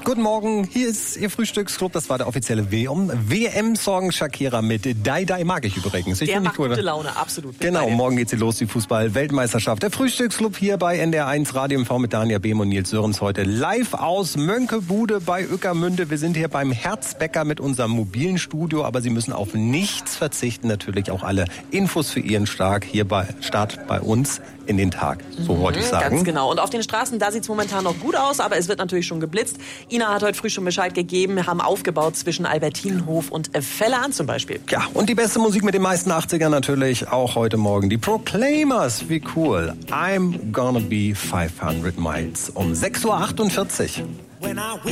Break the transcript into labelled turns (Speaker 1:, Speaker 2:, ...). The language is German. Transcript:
Speaker 1: Guten Morgen, hier ist Ihr Frühstücksclub. Das war der offizielle WM-Song Shakira mit Die Die mag ich übrigens.
Speaker 2: Der macht gute Laune, absolut.
Speaker 1: Genau, morgen geht's hier los, die Fußball-Weltmeisterschaft. Der Frühstücksclub hier bei NDR1 Radio MV mit Daniel Behm und Nils Sörens heute live aus Mönckebude bei Ueckermünde. Wir sind hier beim Herzbäcker mit unserem mobilen Studio, aber Sie müssen auf nichts verzichten. Natürlich auch alle Infos für Ihren Start bei uns in den Tag, so wollte ich sagen.
Speaker 2: Ganz genau. Und auf den Straßen, da sieht's momentan noch gut aus, aber es wird natürlich schon geblitzt. Ina hat heute früh schon Bescheid gegeben, haben aufgebaut zwischen Albertinenhof und Vellan zum Beispiel.
Speaker 1: Ja, und die beste Musik mit den meisten 80ern natürlich auch heute Morgen. Die Proclaimers, wie cool. I'm gonna be 500 miles um 6:48 Uhr.